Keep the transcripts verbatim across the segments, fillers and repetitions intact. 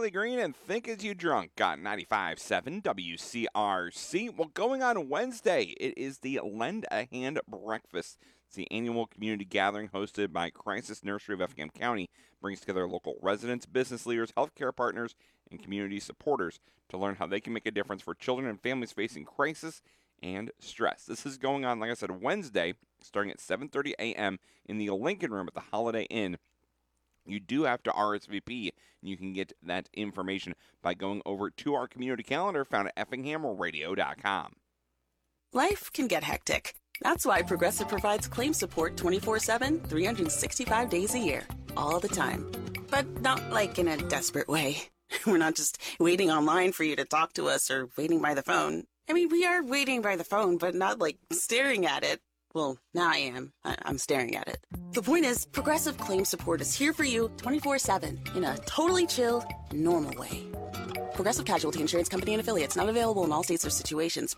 Riley Green and Think As You Drunk got ninety-five point seven W C R C. Well, going on Wednesday, it is the Lend a Hand Breakfast. It's the annual community gathering hosted by Crisis Nursery of Effingham County. Brings together local residents, business leaders, healthcare partners, and community supporters to learn how they can make a difference for children and families facing crisis and stress. This is going on, like I said, Wednesday, starting at seven thirty a.m. in the Lincoln Room at the Holiday Inn. You do have to R S V P, and you can get that information by going over to our community calendar found at effingham radio dot com. Life can get hectic. That's why Progressive provides claim support twenty-four seven, three hundred sixty-five days a year, all the time. But not like in a desperate way. We're not just waiting online for you to talk to us or waiting by the phone. I mean, we are waiting by the phone, but not like staring at it. Well, now I am. I- I'm staring at it. The point is, Progressive Claim Support is here for you twenty-four seven in a totally chill, normal way. Progressive Casualty Insurance Company and Affiliates, not available in all states or situations.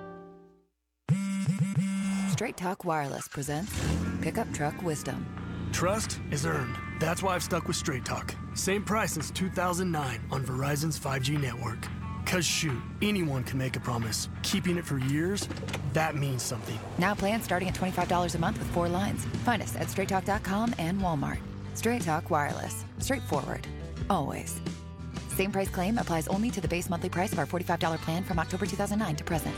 Straight Talk Wireless presents Pickup Truck Wisdom. Trust is earned. That's why I've stuck with Straight Talk. Same price since two thousand nine on Verizon's five G network. Cause shoot, anyone can make a promise. Keeping it for years, that means something. Now plans starting at twenty-five dollars a month with four lines. Find us at straight talk dot com and Walmart. Straight Talk Wireless. Straightforward. Always. Same price claim applies only to the base monthly price of our forty-five dollars plan from October two thousand nine to present.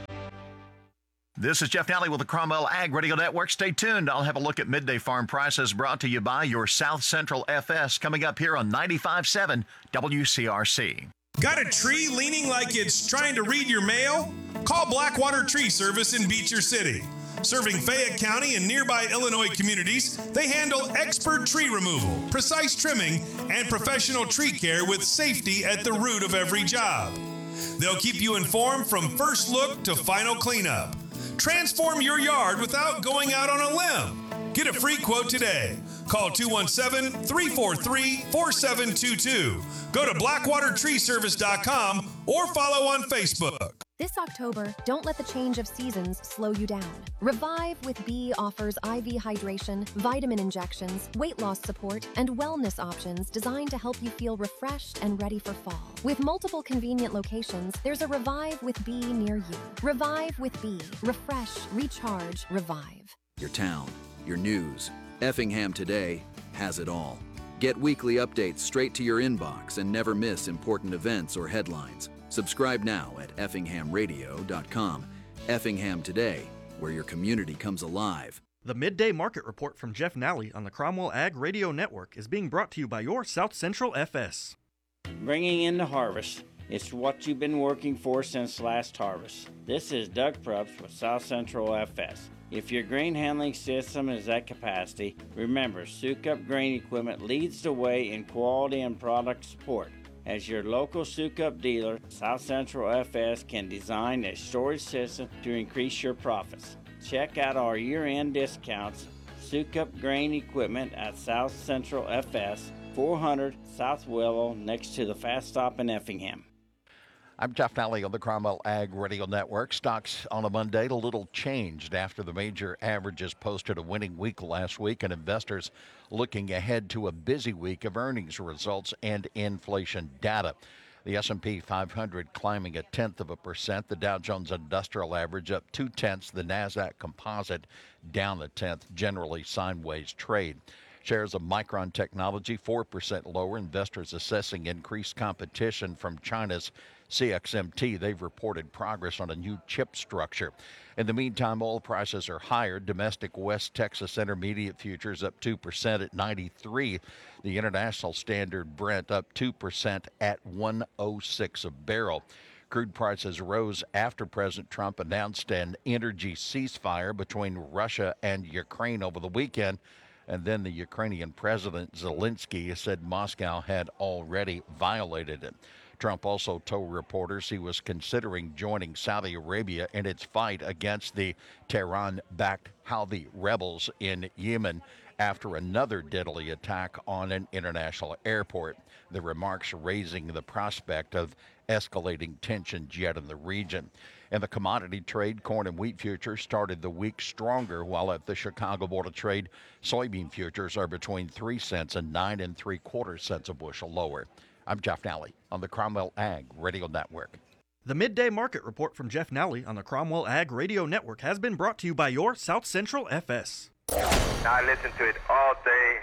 This is Jeff Nally with the Cromwell Ag Radio Network. Stay tuned. I'll have a look at midday farm prices brought to you by your South Central F S coming up here on ninety-five point seven W C R C. Got a tree leaning like it's trying to read your mail? Call Blackwater Tree Service in Beecher City. Serving Fayette County and nearby Illinois communities, they handle expert tree removal, precise trimming, and professional tree care with safety at the root of every job. They'll keep you informed from first look to final cleanup. Transform your yard without going out on a limb. Get a free quote today. Call two one seven, three four three, four seven two two. Go to blackwater tree service dot com or follow on Facebook. This October, don't let the change of seasons slow you down. Revive with B offers I V hydration, vitamin injections, weight loss support, and wellness options designed to help you feel refreshed and ready for fall. With multiple convenient locations, there's a Revive with B near you. Revive with B. Refresh, recharge, revive. Your town, your news. Effingham Today has it all. Get weekly updates straight to your inbox and never miss important events or headlines. Subscribe now at effingham radio dot com. Effingham Today, where your community comes alive. The Midday Market Report from Jeff Nally on the Cromwell Ag Radio Network is being brought to you by your South Central F S. Bringing in the harvest. It's what you've been working for since last harvest. This is Doug Prups with South Central F S. If your grain handling system is at capacity, remember, Sukup Grain Equipment leads the way in quality and product support. As your local Sukup dealer, South Central F S can design a storage system to increase your profits. Check out our year-end discounts, Sukup Grain Equipment at South Central F S, four hundred South Willow, next to the Fast Stop in Effingham. I'm Jeff Nally on the Cromwell Ag Radio Network. Stocks on a Monday, a little changed after the major averages posted a winning week last week, and investors looking ahead to a busy week of earnings results and inflation data. The S and P five hundred climbing a tenth of a percent. The Dow Jones Industrial Average up two tenths. The NASDAQ Composite down a tenth. Generally sideways trade. Shares of Micron Technology four percent lower. Investors assessing increased competition from China's C X M T. They've reported progress on a new chip structure. In the meantime, oil prices are higher. Domestic West Texas Intermediate futures up two percent at ninety-three. The International Standard Brent up two percent at one oh six a barrel. Crude prices rose after President Trump announced an energy ceasefire between Russia and Ukraine over the weekend. And then the Ukrainian President Zelensky said Moscow had already violated it. Trump also told reporters he was considering joining Saudi Arabia in its fight against the Tehran-backed Houthi rebels in Yemen after another deadly attack on an international airport. The remarks raising the prospect of escalating tensions yet in the region. In the commodity trade, corn and wheat futures started the week stronger, while at the Chicago Board of Trade, soybean futures are between three cents and nine and three quarter cents a bushel lower. I'm Jeff Nally on the Cromwell Ag Radio Network. The Midday Market Report from Jeff Nally on the Cromwell Ag Radio Network has been brought to you by your South Central F S. I listen to it all day.